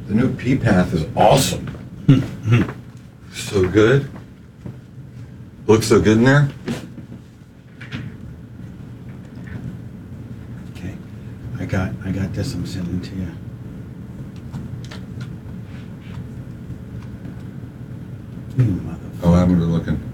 The new P-Path is awesome. So good. Looks so good in there. Okay, I got this. I'm sending to you. You motherfucker. Oh, I'm looking.